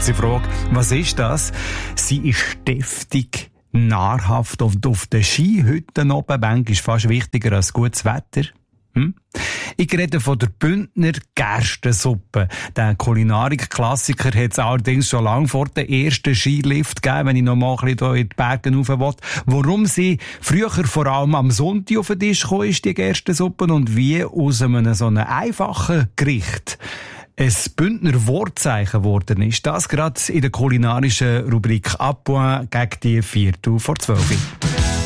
kurze Frage. Was ist das? Sie ist deftig, nahrhaft und auf den Skihütten oben, manchmal fast wichtiger als gutes Wetter. Ich rede von der Bündner Gerstensuppe. Der Kulinarik-Klassiker hat es allerdings schon lange vor dem ersten Skilift gegeben, wenn ich noch mal ein bisschen in die Berge rauf will. Warum sie früher vor allem am Sonntag auf den Tisch kam, ist die Gerstensuppe, und wie aus einem so einem einfachen Gericht ein Bündner Wortzeichen geworden ist. Das gerade in der kulinarischen Rubrik «A Point» gegen die 12:04.